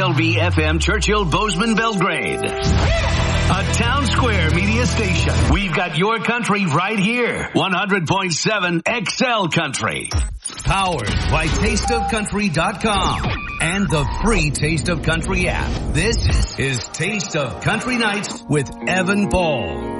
KXLV FM Churchill Bozeman Belgrade. A Town Square media station. We've got your country right here. 100.7 XL Country. Powered by TasteOfCountry.com and the free Taste of Country app. This is Taste of Country Nights with Evan Paul.